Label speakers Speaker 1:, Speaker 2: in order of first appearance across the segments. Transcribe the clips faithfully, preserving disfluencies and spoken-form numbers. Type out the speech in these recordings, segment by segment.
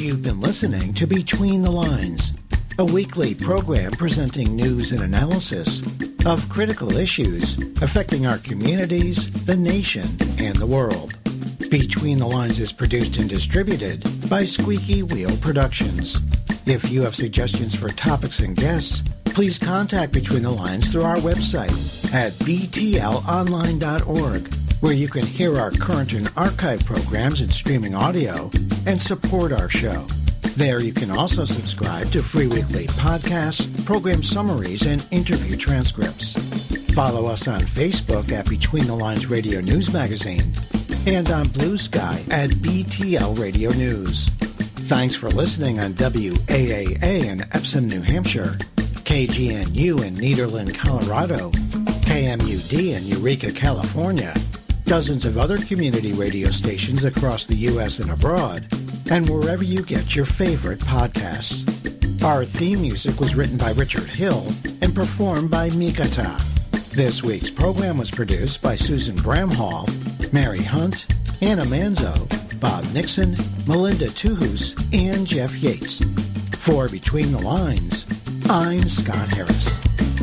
Speaker 1: You've been listening to Between the Lines, a weekly program presenting news and analysis of critical issues affecting our communities, the nation, and the world. Between the Lines is produced and distributed by Squeaky Wheel Productions. If you have suggestions for topics and guests, please contact Between the Lines through our website at b t l online dot org, where you can hear our current and archive programs in streaming audio and support our show. There you can also subscribe to free weekly podcasts, program summaries, and interview transcripts. Follow us on Facebook at Between the Lines Radio News Magazine and on Blue Sky at B T L Radio News. Thanks for listening on W A A A in Epsom, New Hampshire, K G N U in Nederland, Colorado, K M U D in Eureka, California, dozens of other community radio stations across the U S and abroad, and wherever you get your favorite podcasts. Our theme music was written by Richard Hill and performed by Mikata. This week's program was produced by Susan Bramhall, Mary Hunt, Anna Manzo, Bob Nixon, Melinda Tuhus, and Jeff Yates. For Between the Lines, I'm Scott Harris.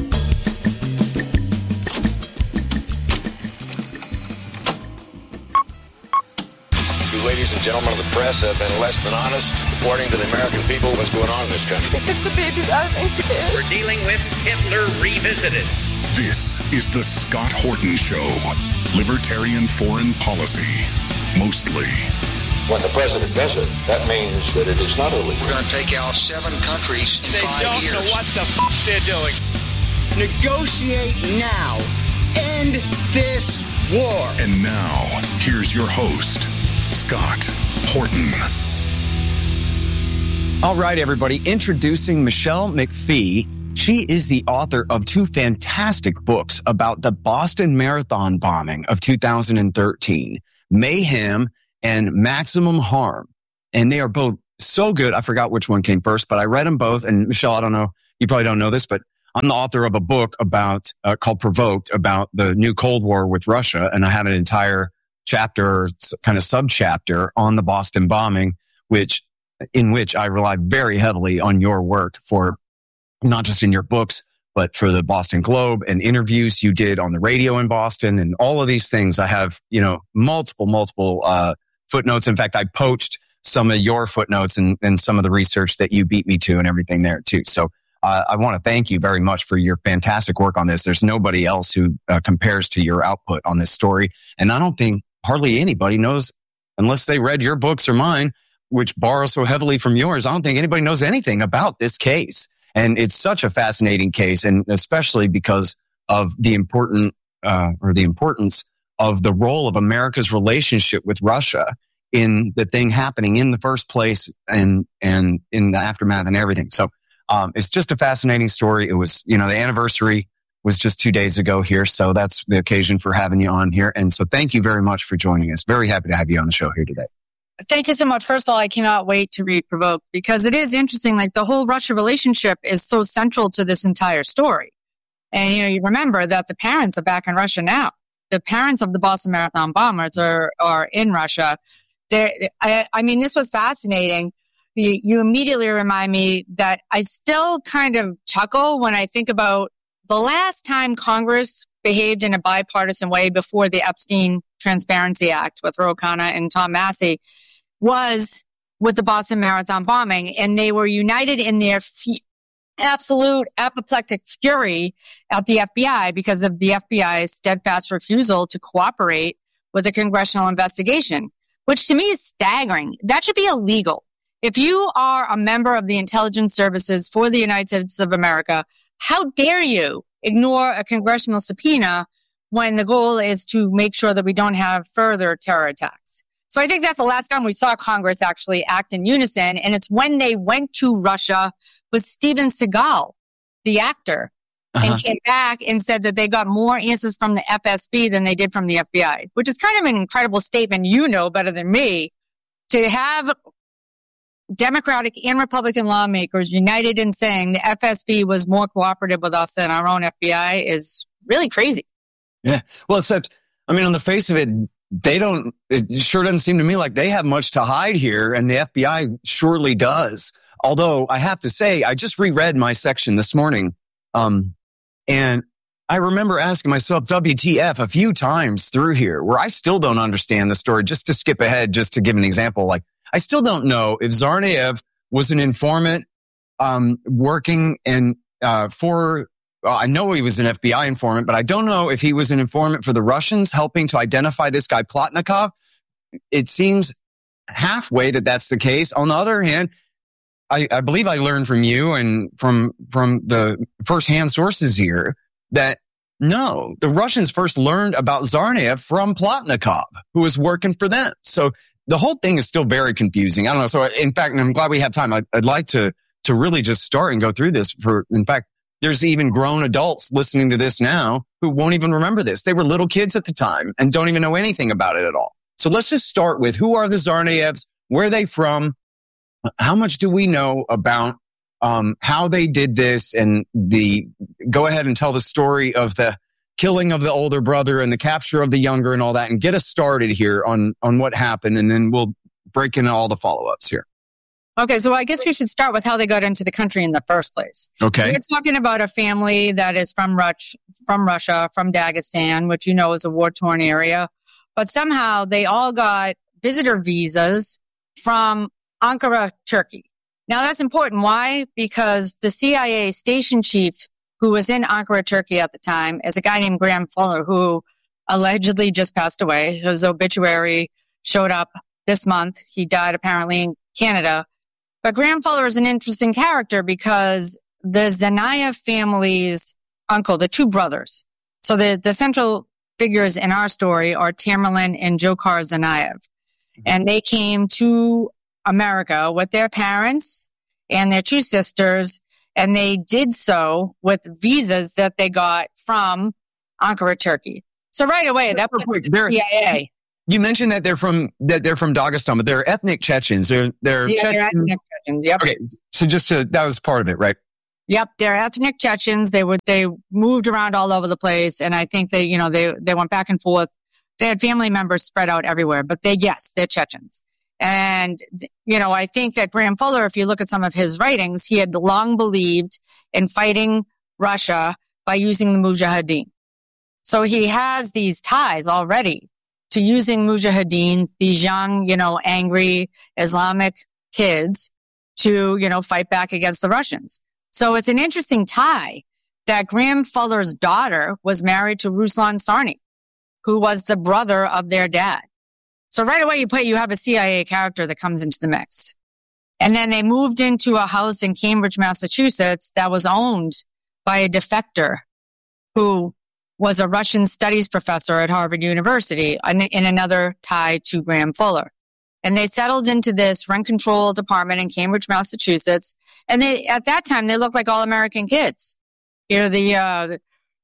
Speaker 2: You ladies and gentlemen of the press have been less than honest reporting to the American people what's going on in this country.
Speaker 3: It's the baby I think it is.
Speaker 4: We're dealing with Hitler revisited.
Speaker 5: This is the Scott Horton Show. Libertarian foreign policy, mostly.
Speaker 2: When the president does it, that means that it is not illegal.
Speaker 6: We're going to take out seven countries in
Speaker 4: they
Speaker 6: five
Speaker 4: don't
Speaker 6: years.
Speaker 4: know what the f*** they're doing.
Speaker 7: Negotiate now. End this war.
Speaker 5: And now, here's your host, Scott Horton.
Speaker 8: All right, everybody. Introducing Michelle McPhee. She is the author of two fantastic books about the Boston Marathon bombing of two thousand thirteen, Mayhem and Maximum Harm. And they are both so good. I forgot which one came first, but I read them both. And Michelle, I don't know, you probably don't know this, but I'm the author of a book about, uh, called Provoked, about the new Cold War with Russia. And I have an entire chapter, kind of sub-chapter on the Boston bombing, which, in which I rely very heavily on your work for not just in your books, but for the Boston Globe and interviews you did on the radio in Boston and all of these things. I have, you know, multiple, multiple, uh, footnotes. In fact, I poached some of your footnotes and, and some of the research that you beat me to and everything there too. So, uh, I want to thank you very much for your fantastic work on this. There's nobody else who uh, compares to your output on this story. And I don't think hardly anybody knows, unless they read your books or mine, which borrow so heavily from yours. I don't think anybody knows anything about this case. And it's such a fascinating case, and especially because of the important uh, or the importance of the role of America's relationship with Russia in the thing happening in the first place and and in the aftermath and everything. So um, it's just a fascinating story. It was, you know, the anniversary was just two days ago here, so that's the occasion for having you on here. And so thank you very much for joining us. Very happy to have you on the show here today.
Speaker 3: Thank you so much. First of all, I cannot wait to read Provoked because it is interesting. Like the whole Russia relationship is so central to this entire story. And, you know, you remember that the parents are back in Russia now. The parents of the Boston Marathon bombers are, are in Russia. They, I, I mean, this was fascinating. You, you immediately remind me that I still kind of chuckle when I think about the last time Congress behaved in a bipartisan way before the Epstein Transparency Act with Ro Khanna and Tom Massey was with the Boston Marathon bombing. And they were united in their f- absolute apoplectic fury at the F B I because of the F B I's steadfast refusal to cooperate with a congressional investigation, which to me is staggering. That should be illegal. If you are a member of the intelligence services for the United States of America, how dare you ignore a congressional subpoena when the goal is to make sure that we don't have further terror attacks? So I think that's the last time we saw Congress actually act in unison. And it's when they went to Russia with Steven Seagal, the actor, uh-huh. and came back and said that they got more answers from the F S B than they did from the F B I, which is kind of an incredible statement. You know better than me. To have Democratic and Republican lawmakers united in saying the F S B was more cooperative with us than our own F B I is really crazy.
Speaker 8: Yeah. Well, except, I mean, on the face of it, they don't, it sure doesn't seem to me like they have much to hide here, and the F B I surely does. Although I have to say, I just reread my section this morning, um, and I remember asking myself W T F a few times through here where I still don't understand the story. Just to skip ahead, just to give an example, like I still don't know if Tsarnaev was an informant um, working in uh, for, uh, I know he was an F B I informant, but I don't know if he was an informant for the Russians helping to identify this guy Plotnikov. It seems halfway that that's the case. On the other hand, I, I believe I learned from you and from from the firsthand sources here that no, the Russians first learned about Tsarnaev from Plotnikov, who was working for them. So the whole thing is still very confusing. I don't know. So in fact, and I'm glad we have time. I'd, I'd like to to really just start and go through this. For in fact, there's even grown adults listening to this now who won't even remember this. They were little kids at the time and don't even know anything about it at all. So let's just start with who are the Tsarnaevs? Where are they from? How much do we know about um, how they did this? And the go ahead and tell the story of the killing of the older brother and the capture of the younger and all that, and get us started here on on what happened, and then we'll break into all the follow-ups here.
Speaker 3: Okay, so I guess we should start with how they got into the country in the first place.
Speaker 8: Okay.
Speaker 3: So we're talking about a family that is from Rus- from Russia, from Dagestan, which you know is a war-torn area. But somehow they all got visitor visas from Ankara, Turkey. Now that's important. Why? Because the C I A station chief who was in Ankara, Turkey at the time is a guy named Graham Fuller, who allegedly just passed away. His obituary showed up this month. He died apparently in Canada. But Graham Fuller is an interesting character because the Tsarnaev family's uncle, the two brothers. So the, the central figures in our story are Tamerlan and Dzhokhar Tsarnaev. Mm-hmm. And they came to America with their parents and their two sisters, and they did so with visas that they got from Ankara, Turkey. So right away, that puts the C I A.
Speaker 8: You mentioned that they're from that they're from Dagestan, but they're ethnic Chechens. They're they're,
Speaker 3: yeah,
Speaker 8: Chechen-
Speaker 3: they're ethnic Chechens. Yep.
Speaker 8: Okay, so just to, that was part of it, right?
Speaker 3: Yep, they're ethnic Chechens. They were they moved around all over the place, and I think they you know they they went back and forth. They had family members spread out everywhere, but they yes, they're Chechens. And, you know, I think that Graham Fuller, if you look at some of his writings, he had long believed in fighting Russia by using the Mujahideen. So he has these ties already to using Mujahideen, these young, you know, angry Islamic kids to, you know, fight back against the Russians. So it's an interesting tie that Graham Fuller's daughter was married to Ruslan Tsarnaev, who was the brother of their dad. So right away you put, you have a C I A character that comes into the mix. And then they moved into a house in Cambridge, Massachusetts that was owned by a defector who was a Russian studies professor at Harvard University, in another tie to Graham Fuller. And they settled into this rent-controlled apartment in Cambridge, Massachusetts. And they, at that time, they looked like all American kids. You know, the, uh,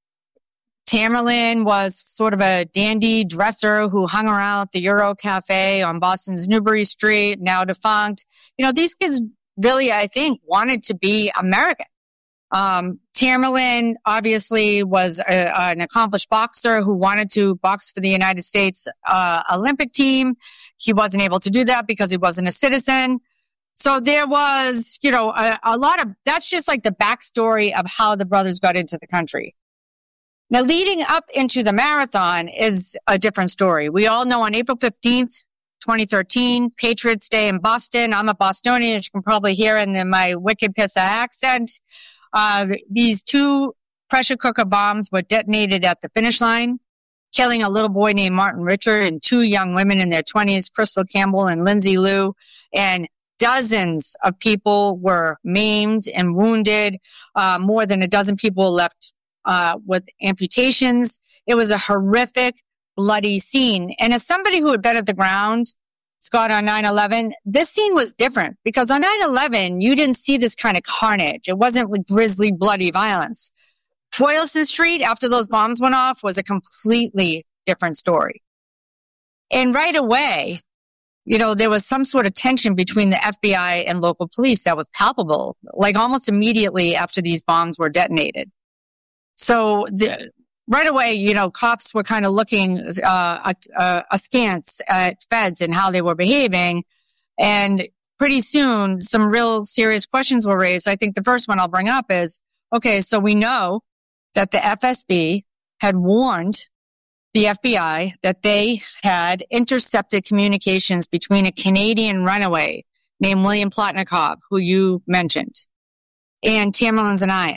Speaker 3: Tamerlan was sort of a dandy dresser who hung around at the Euro Cafe on Boston's Newbury Street, now defunct. You know, these kids really, I think, wanted to be American. Um, Tamerlan obviously was a, an accomplished boxer who wanted to box for the United States uh, Olympic team. He wasn't able to do that because he wasn't a citizen. So there was, you know, a, a lot of, that's just like the backstory of how the brothers got into the country. Now, leading up into the marathon is a different story. We all know on April fifteenth, twenty thirteen, Patriots Day in Boston. I'm a Bostonian, as you can probably hear in the, my wicked pissa accent. Uh, these two pressure cooker bombs were detonated at the finish line, killing a little boy named Martin Richard and two young women in their twenties, Crystal Campbell and Lindsay Liu. And dozens of people were maimed and wounded. Uh, more than a dozen people left Uh, with amputations. It was a horrific, bloody scene. And as somebody who had been at the ground, Scott, on nine eleven, this scene was different because on nine eleven, you didn't see this kind of carnage. It wasn't like grisly, bloody violence. Boylston Street, after those bombs went off, was a completely different story. And right away, you know, there was some sort of tension between the F B I and local police that was palpable, like almost immediately after these bombs were detonated. So the, right away, you know, cops were kind of looking uh, uh, askance at feds and how they were behaving. And pretty soon, some real serious questions were raised. I think the first one I'll bring up is, okay, so we know that the F S B had warned the F B I that they had intercepted communications between a Canadian runaway named William Plotnikov, who you mentioned, and Tamerlan Tsarnaev.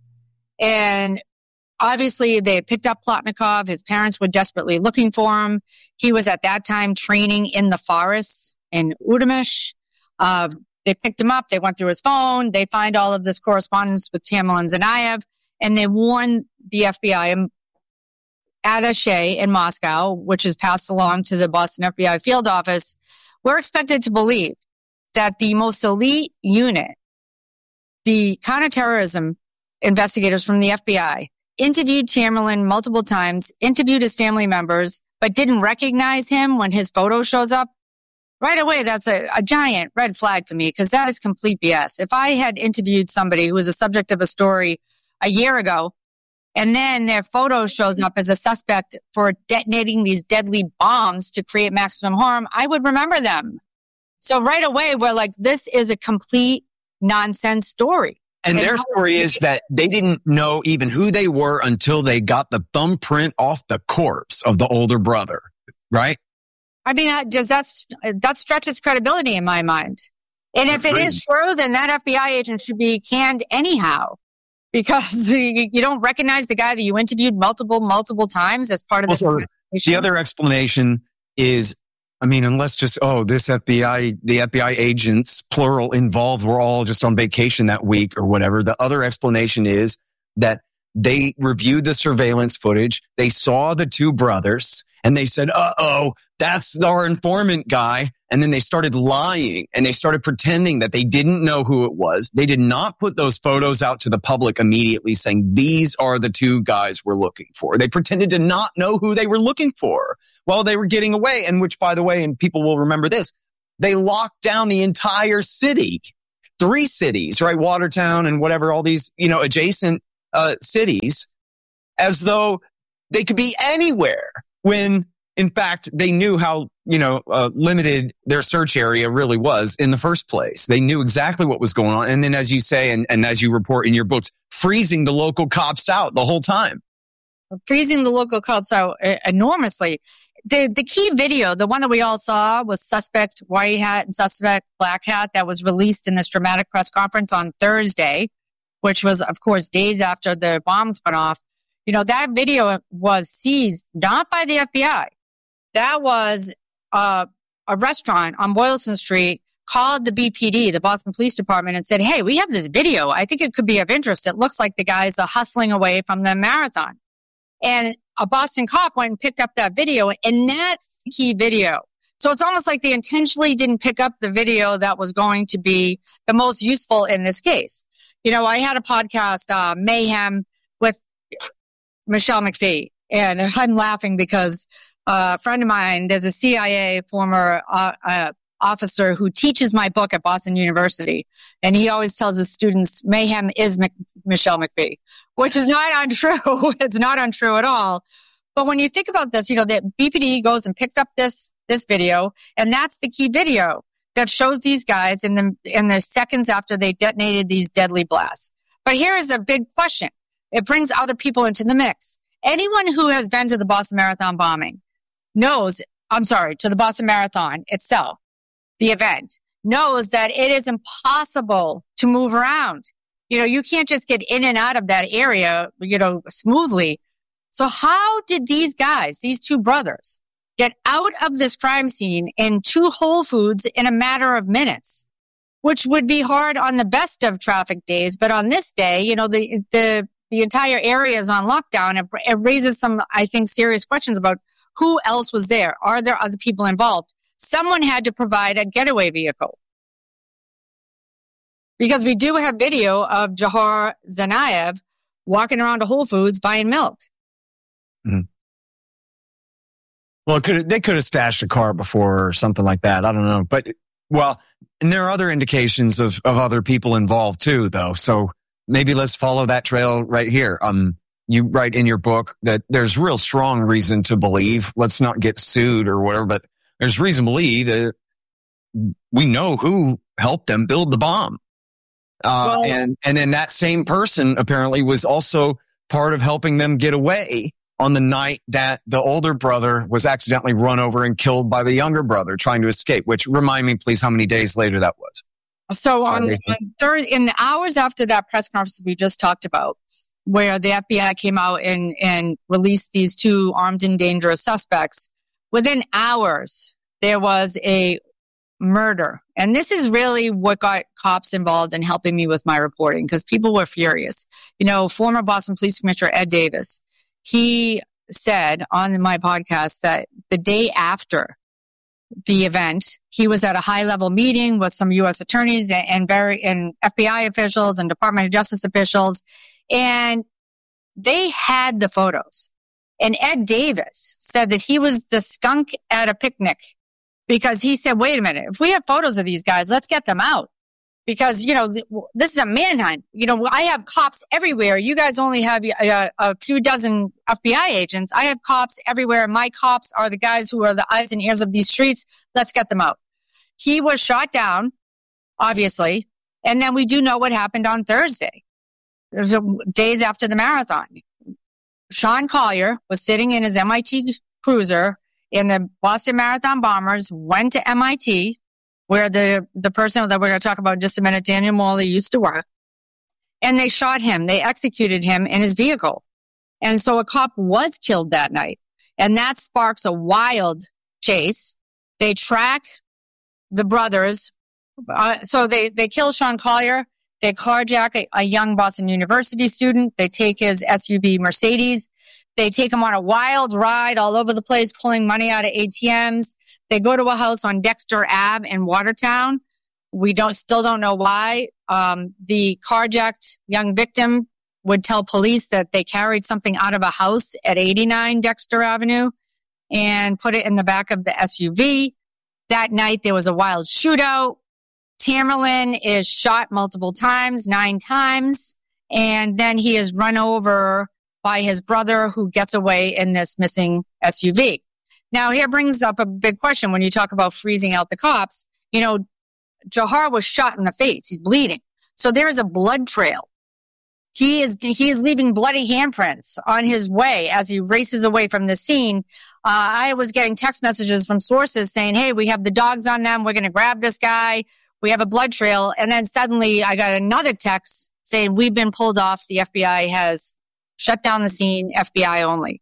Speaker 3: And obviously, they had picked up Plotnikov. His parents were desperately looking for him. He was at that time training in the forests in Udamish. Uh, they picked him up. They went through his phone. They find all of this correspondence with Tamerlan Tsarnaev, and they warned the F B I attaché in Moscow, which is passed along to the Boston F B I field office. We're expected to believe that the most elite unit, the counterterrorism investigators from the F B I, interviewed Tamerlan multiple times, interviewed his family members, but didn't recognize him when his photo shows up. Right away, that's a, a giant red flag to me, because that is complete B S. If I had interviewed somebody who was a subject of a story a year ago, and then their photo shows up as a suspect for detonating these deadly bombs to create maximum harm, I would remember them. So right away, we're like, this is a complete nonsense story.
Speaker 8: And, and their story is that they didn't know even who they were until they got the thumbprint off the corpse of the older brother, right?
Speaker 3: I mean, does that, that stretches credibility in my mind. And if it is true, then that F B I agent should be canned anyhow, because you, you don't recognize the guy that you interviewed multiple, multiple times as part of this
Speaker 8: also, the other explanation is, I mean, unless just, oh, this F B I, the F B I agents, plural, involved, were all just on vacation that week or whatever. The other explanation is that they reviewed the surveillance footage. They saw the two brothers and they said, uh-oh, that's our informant guy. And then they started lying and they started pretending that they didn't know who it was. They did not put those photos out to the public immediately saying, these are the two guys we're looking for. They pretended to not know who they were looking for while they were getting away. And which, by the way, and people will remember this, they locked down the entire city, three cities, right? Watertown and whatever, all these, you know, adjacent uh, cities, as though they could be anywhere, when in fact they knew how, you know, uh, limited their search area really was in the first place. They knew exactly what was going on. And then, as you say, and, and as you report in your books, freezing the local cops out the whole time.
Speaker 3: Freezing the local cops out enormously. The the key video, the one that we all saw, was suspect white hat and suspect black hat, that was released in this dramatic press conference on Thursday, which was, of course, days after the bombs went off. You know, that video was seized not by the F B I. That was uh, a restaurant on Boylston Street called the B P D, the Boston Police Department, and said, hey, we have this video. I think it could be of interest. It looks like the guys are hustling away from the marathon. And a Boston cop went and picked up that video, and that's the key video. So it's almost like they intentionally didn't pick up the video that was going to be the most useful in this case. You know, I had a podcast, uh, Mayhem, with Michelle McPhee, and I'm laughing because uh, a friend of mine, there's a C I A former uh, uh, officer who teaches my book at Boston University, and he always tells his students, Mayhem is Mc- Michelle McPhee, which is not untrue. It's not untrue at all. But when you think about this, you know, the B P D goes and picks up this this video, and that's the key video that shows these guys in the in the seconds after they detonated these deadly blasts. But here is a big question. It brings other people into the mix. Anyone who has been to the Boston Marathon bombing knows, I'm sorry, to the Boston Marathon itself, the event, knows that it is impossible to move around. You know, you can't just get in and out of that area, you know, smoothly. So how did these guys, these two brothers, get out of this crime scene in two Whole Foods in a matter of minutes? Which would be hard on the best of traffic days, but on this day, you know, the the the entire area is on lockdown. It, it raises some, I think, serious questions about who else was there. Are there other people involved? Someone had to provide a getaway vehicle. Because we do have video of Jahar Tsarnaev walking around to Whole Foods buying milk.
Speaker 8: Mm-hmm. Well, it could they could have stashed a car before or something like that. I don't know. But, well, and there are other indications of, of other people involved too, though. So maybe let's follow that trail right here. Um, you write in your book that there's real strong reason to believe, let's not get sued or whatever, but there's reason to believe that we know who helped them build the bomb. Uh, well, and, and then that same person apparently was also part of helping them get away on the night that the older brother was accidentally run over and killed by the younger brother trying to escape, which remind me, please, how many days later that was.
Speaker 3: So on, on third, in the hours after that press conference we just talked about, where the F B I came out and, and released these two armed and dangerous suspects, within hours, there was a murder. And this is really what got cops involved in helping me with my reporting, because people were furious. You know, former Boston Police Commissioner Ed Davis, he said on my podcast that the day after the event, he was at a high-level meeting with some U S attorneys and, and very and F B I officials and Department of Justice officials, and they had the photos. And Ed Davis said that he was the skunk at a picnic, because he said, wait a minute, if we have photos of these guys, let's get them out. Because, you know, th- this is a manhunt. You know, I have cops everywhere. You guys only have a, a few dozen F B I agents. I have cops everywhere. My cops are the guys who are the eyes and ears of these streets. Let's get them out. He was shot down, obviously. And then we do know what happened on Thursday. There's a, days after the marathon. Sean Collier was sitting in his M I T cruiser, and the Boston Marathon bombers went to M I T, where the, the person that we're going to talk about in just a minute, Daniel Morley, used to work. And they shot him. They executed him in his vehicle. And so a cop was killed that night. And that sparks a wild chase. They track the brothers. Uh, so they, they kill Sean Collier. They carjack a, a young Boston University student. They take his S U V Mercedes. They take him on a wild ride all over the place, pulling money out of A T Ms. They go to a house on Dexter Avenue in Watertown. We don't, still don't know why. Um, the carjacked young victim would tell police that they carried something out of a house at eighty-nine Dexter Avenue and put it in the back of the S U V. That night, there was a wild shootout. Tamerlan is shot multiple times, nine times, and then he is run over by his brother, who gets away in this missing S U V. Now, here brings up a big question when you talk about freezing out the cops. You know, Jahar was shot in the face. He's bleeding. So there is a blood trail. He is, he is leaving bloody handprints on his way as he races away from the scene. Uh, I was getting text messages from sources saying, hey, we have the dogs on them. We're going to grab this guy. We have a blood trail. And then suddenly I got another text saying, we've been pulled off. The F B I has shut down the scene, F B I only.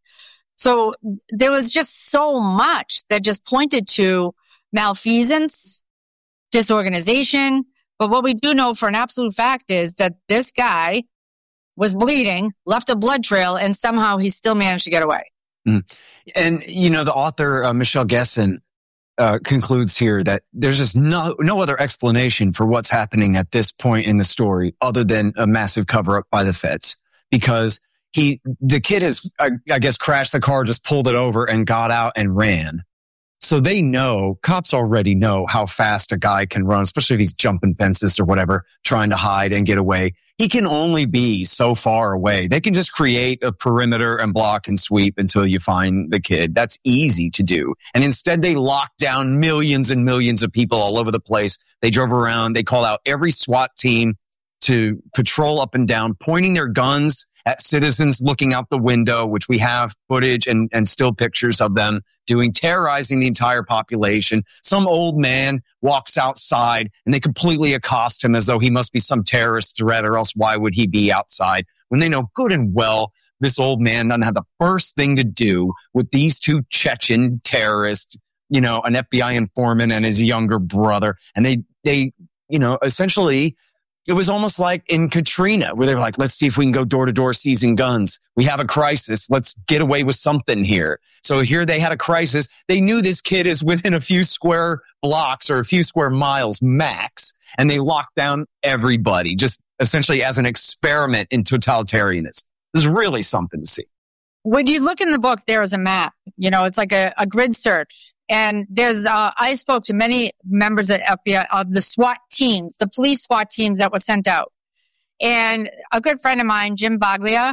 Speaker 3: So there was just so much that just pointed to malfeasance, disorganization. But what we do know for an absolute fact is that this guy was bleeding, left a blood trail, and somehow he still managed to get away.
Speaker 8: Mm. And, you know, the author, uh, Michelle Gesson, uh, concludes here that there's just no, no other explanation for what's happening at this point in the story other than a massive cover-up by the feds. Because he, the kid has, I, I guess, crashed the car, just pulled it over and got out and ran. So they know, cops already know how fast a guy can run, especially if he's jumping fences or whatever, trying to hide and get away. He can only be so far away. They can just create a perimeter and block and sweep until you find the kid. That's easy to do. And instead, they locked down millions and millions of people all over the place. They drove around. They called out every SWAT team to patrol up and down, pointing their guns at citizens looking out the window, which we have footage and, and still pictures of them doing, terrorizing the entire population. Some old man walks outside and they completely accost him as though he must be some terrorist threat, or else why would he be outside? When they know good and well this old man doesn't have the first thing to do with these two Chechen terrorists, you know, an F B I informant and his younger brother. And they, they, you know, essentially, it was almost like in Katrina, where they were like, let's see if we can go door to door seizing guns. We have a crisis. Let's get away with something here. So here they had a crisis. They knew this kid is within a few square blocks or a few square miles max. And they locked down everybody, just essentially as an experiment in totalitarianism. This is really something to see.
Speaker 3: When you look in the book, there is a map. You know, it's like a, a grid search. And there's, uh, I spoke to many members at F B I of the SWAT teams, the police SWAT teams that were sent out. And a good friend of mine, Jim Baglia,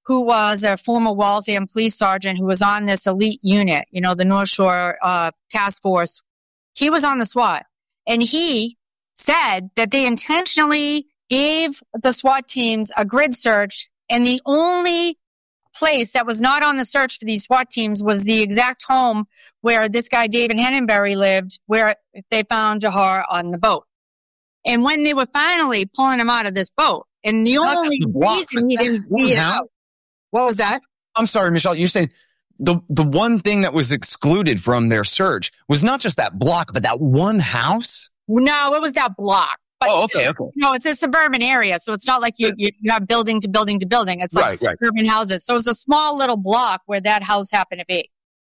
Speaker 3: who was a former Waltham police sergeant who was on this elite unit, you know, the North Shore uh, Task Force. He was on the SWAT. And he said that they intentionally gave the SWAT teams a grid search, and the only place that was not on the search for these SWAT teams was the exact home where this guy David Hennenberry lived, where they found Jahar on the boat. And when they were finally pulling him out of this boat, and the
Speaker 8: Not
Speaker 3: only
Speaker 8: the block,
Speaker 3: reason he didn't see it out, what was that?
Speaker 8: I'm sorry, Michelle, you're saying the, the one thing that was excluded from their search was not just that block, but that one house?
Speaker 3: No, it was that block. But
Speaker 8: oh, okay,
Speaker 3: still,
Speaker 8: okay.
Speaker 3: No, it's a suburban area, so it's not like you, you, you have building to building to building. It's like
Speaker 8: right,
Speaker 3: suburban
Speaker 8: right.
Speaker 3: houses. So it's a small little block where that house happened to be.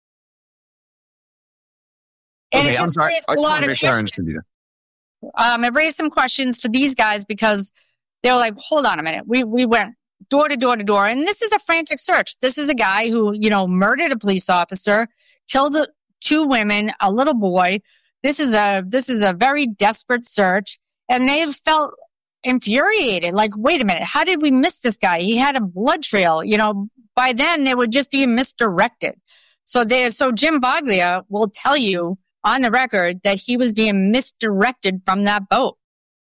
Speaker 3: And
Speaker 8: Okay,
Speaker 3: it
Speaker 8: I'm
Speaker 3: just
Speaker 8: sorry.
Speaker 3: raised
Speaker 8: I
Speaker 3: a
Speaker 8: just
Speaker 3: lot
Speaker 8: want to
Speaker 3: of
Speaker 8: make sure I
Speaker 3: questions.
Speaker 8: understood you.
Speaker 3: Um, it raised some questions for these guys because they were like, hold on a minute. We, we went door to door to door, and this is a frantic search. This is a guy who, you know, murdered a police officer, killed a, two women, a little boy. This is a, this is a very desperate search. And they felt infuriated. Like, wait a minute, how did we miss this guy? He had a blood trail. You know, by then they would just be misdirected. So they, so Jim Vaglia will tell you on the record that he was being misdirected from that boat.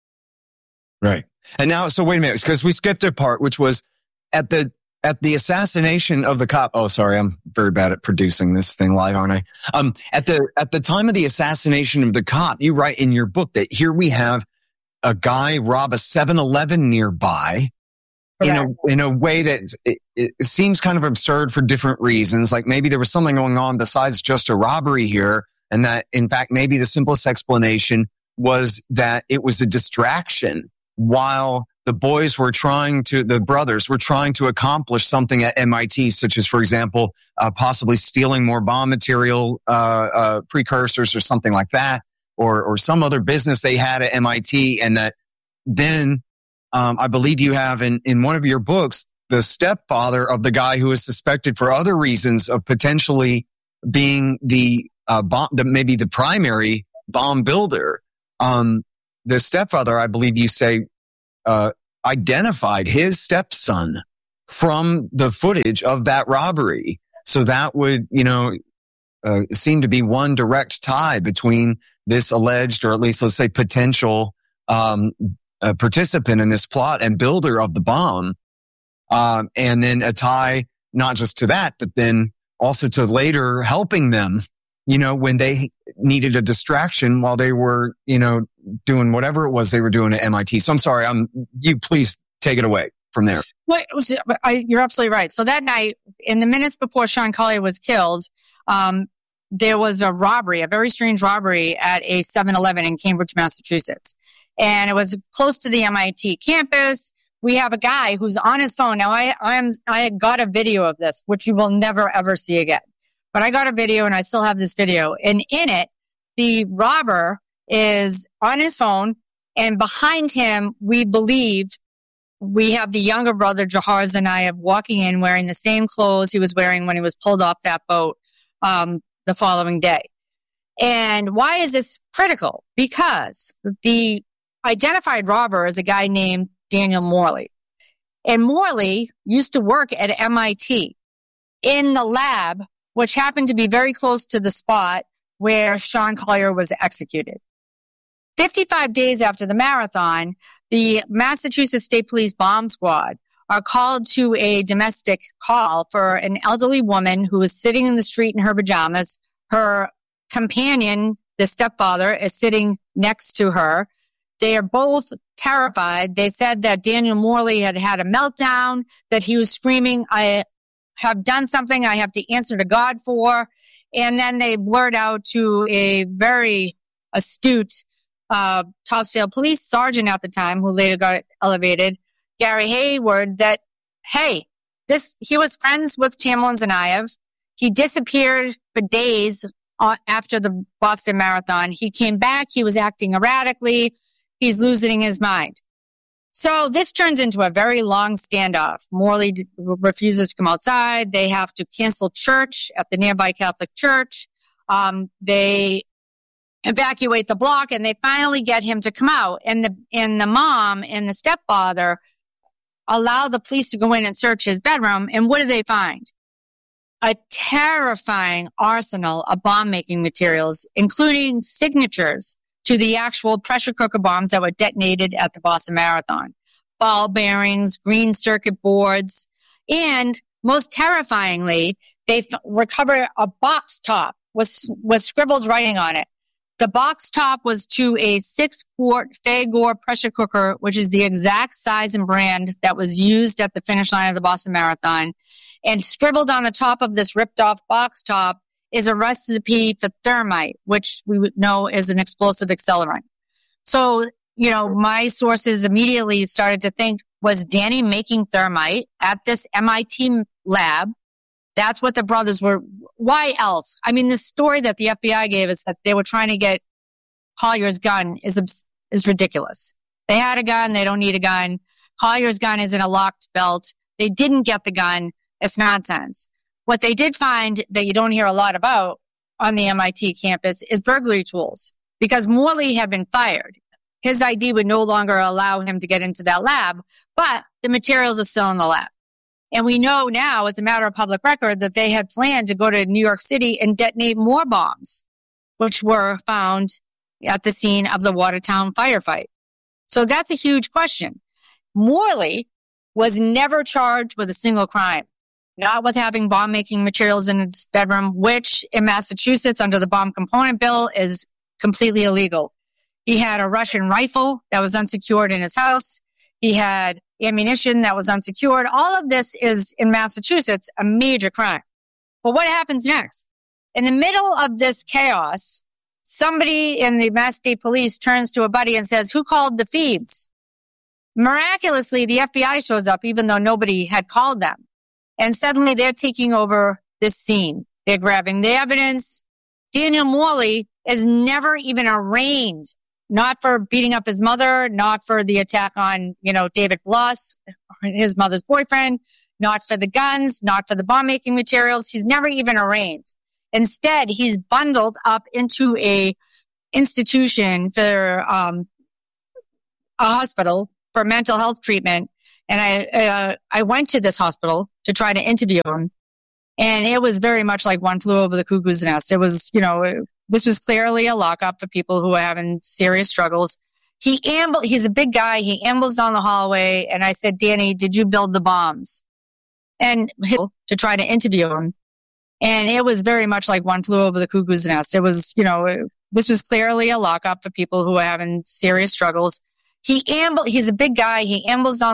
Speaker 8: Right. And now, so wait a minute, because we skipped a part, which was at the, at the assassination of the cop. Oh, sorry. I'm very bad at producing this thing live, aren't I? Um, at the, at the time of the assassination of the cop, you write in your book that here we have a guy rob a seven eleven nearby in a, in a way that it, it seems kind of absurd for different reasons. Like maybe there was something going on besides just a robbery here. And that in fact, maybe the simplest explanation was that it was a distraction while the boys were trying to, the brothers were trying to accomplish something at M I T, such as, for example, uh, possibly stealing more bomb material, uh, uh, precursors or something like that. Or, or some other business they had at M I T, and that then, um, I believe you have in, in one of your books, the stepfather of the guy who is suspected for other reasons of potentially being the, uh, bomb, the, maybe the primary bomb builder. Um, the stepfather, I believe you say, uh, identified his stepson from the footage of that robbery. So that would, you know, uh, seem to be one direct tie between this alleged, or at least let's say potential, um, uh, participant in this plot and builder of the bomb. Um, and then a tie not just to that, but then also to later helping them, you know, when they needed a distraction while they were, you know, doing whatever it was they were doing at M I T. So I'm sorry, I'm, you please take it away from there.
Speaker 3: Well, I, you're absolutely right. So that night, in the minutes before Sean Collier was killed, um, there was a robbery, a very strange robbery at a seven eleven in Cambridge, Massachusetts. And it was close to the M I T campus. We have a guy who's on his phone. Now, I, I'm, I got a video of this, which you will never, ever see again. But I got a video, and I still have this video. And in it, the robber is on his phone, and behind him, we believe we have the younger brother, Jahar Tsarnaev, walking in wearing the same clothes he was wearing when he was pulled off that boat um, the following day. And why is this critical? Because the identified robber is a guy named Daniel Morley. And Morley used to work at M I T in the lab, which happened to be very close to the spot where Sean Collier was executed. fifty-five days after the marathon, the Massachusetts State Police Bomb Squad are called to a domestic call for an elderly woman who is sitting in the street in her pajamas. Her companion, the stepfather, is sitting next to her. They are both terrified. They said that Daniel Morley had had a meltdown, that he was screaming, I have done something I have to answer to God for. And then they blurt out to a very astute uh, Topsfield police sergeant at the time, who later got elevated, Gary Hayward, that, hey, this he was friends with Tamerlan Tsarnaev. He disappeared for days after the Boston Marathon. He came back. He was acting erratically. He's losing his mind. So this turns into a very long standoff. Morley d- refuses to come outside. They have to cancel church at the nearby Catholic church. Um, they evacuate the block, and they finally get him to come out. And the and the mom and the stepfather allow the police to go in and search his bedroom. And what do they find? A terrifying arsenal of bomb-making materials, including signatures to the actual pressure cooker bombs that were detonated at the Boston Marathon. Ball bearings, green circuit boards, and most terrifyingly, they f- recovered a box top with, with scribbled writing on it. The box top was to a six-quart Fagor pressure cooker, which is the exact size and brand that was used at the finish line of the Boston Marathon. And scribbled on the top of this ripped-off box top is a recipe for thermite, which we would know is an explosive accelerant. So, you know, my sources immediately started to think, was Danny making thermite at this M I T lab? That's what the brothers were. Why else? I mean, the story that the F B I gave us that they were trying to get Collier's gun is is ridiculous. They had a gun. They don't need a gun. Collier's gun is in a locked belt. They didn't get the gun. It's nonsense. What they did find that you don't hear a lot about on the M I T campus is burglary tools, because Morley had been fired. His I D would no longer allow him to get into that lab, but the materials are still in the lab. And we know now, it's a matter of public record, that they had planned to go to New York City and detonate more bombs, which were found at the scene of the Watertown firefight. So that's a huge question. Morley was never charged with a single crime, not with having bomb-making materials in his bedroom, which in Massachusetts under the bomb component bill is completely illegal. He had a Russian rifle that was unsecured in his house. He had ammunition that was unsecured. All of this is, in Massachusetts, a major crime. But what happens next? In the middle of this chaos, somebody in the Mass State Police turns to a buddy and says, who called the Phoebes? Miraculously, the F B I shows up, even though nobody had called them. And suddenly they're taking over this scene. They're grabbing the evidence. Daniel Morley is never even arraigned. Not for beating up his mother, not for the attack on, you know, David Bloss, his mother's boyfriend, not for the guns, not for the bomb-making materials. He's never even arraigned. Instead, he's bundled up into a institution for um, a hospital for mental health treatment. And I uh, I went to this hospital to try to interview him. And it was very much like One Flew Over the Cuckoo's Nest. It was, you know, this was clearly a lockup for people who are having serious struggles. He ambled, he's a big guy. He ambles down the hallway. And I said, Danny, did you build the bombs? And to try to interview him. And it was very much like One Flew Over the Cuckoo's Nest. It was, you know, this was clearly a lockup for people who are having serious struggles. He ambled, he's a big guy. He ambles down